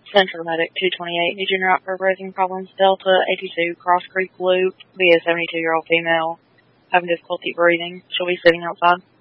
Central Medic 228, need you route for breathing problems. Delta 82, Cross Creek Loop, be a 72-year-old female, having difficulty breathing. She'll be sitting outside.